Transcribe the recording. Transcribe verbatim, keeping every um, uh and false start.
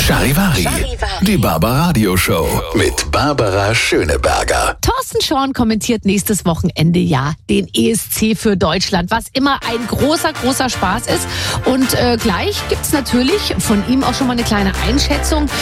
Charivari, die Barbaradio-Show mit Barbara Schöneberger. Thorsten Schorn kommentiert nächstes Wochenende ja den E S C für Deutschland, was immer ein großer, großer Spaß ist. Und äh, gleich gibt's natürlich von ihm auch schon mal eine kleine Einschätzung,